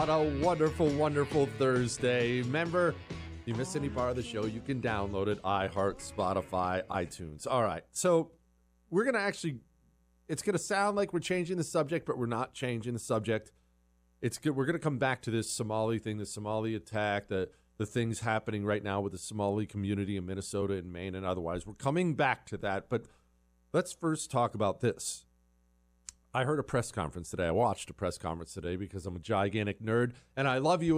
What a wonderful, wonderful Thursday. Remember, if you miss any part of the show, you can download it, iHeart, Spotify, iTunes. All right, so we're going to actually, it's going to sound like we're changing the subject, but we're not changing the subject. It's good. We're going to come back to this Somali thing, the Somali attack, the things happening right now with the Somali community in Minnesota and Maine and otherwise. We're coming back to that, but let's first talk about this. I heard a press conference today. I watched a press conference today because I'm a gigantic nerd, and I love you